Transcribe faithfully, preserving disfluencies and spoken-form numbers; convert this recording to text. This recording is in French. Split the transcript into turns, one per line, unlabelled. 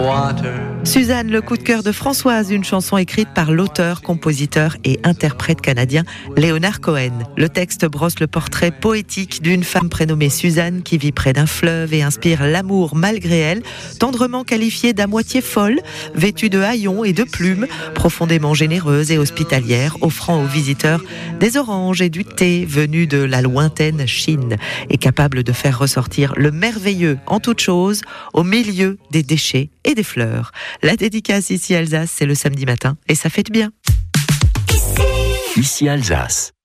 water.
Suzanne, le coup de cœur de Françoise, une chanson écrite par l'auteur, compositeur et interprète canadien Leonard Cohen. Le texte brosse le portrait poétique d'une femme prénommée Suzanne qui vit près d'un fleuve et inspire l'amour malgré elle, tendrement qualifiée d'à moitié folle, vêtue de haillons et de plumes, profondément généreuse et hospitalière, offrant aux visiteurs des oranges et du thé venus de la lointaine Chine, et capable de faire ressortir le merveilleux en toute chose au milieu des déchets et des fleurs. La dédicace ici Alsace, c'est le samedi matin et ça fait du bien.
Ici Alsace.